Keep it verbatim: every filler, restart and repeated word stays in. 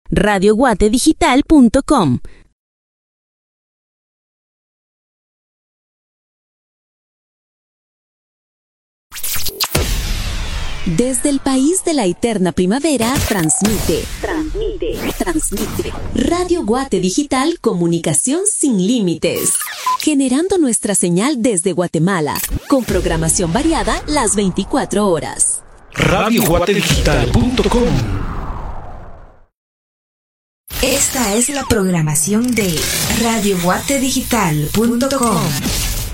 radio guate digital punto com. Desde el país de la eterna primavera, transmite, transmite, transmite. Radio Guate Digital, comunicación sin límites. Generando nuestra señal desde Guatemala, con programación variada las veinticuatro horas. radio guate digital punto com. Esta es la programación de radio guate digital punto com.